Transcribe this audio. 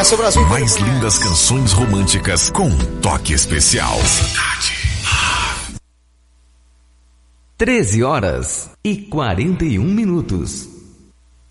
Conhece o Brasil. Mais lindas canções românticas com um toque especial. 13h41.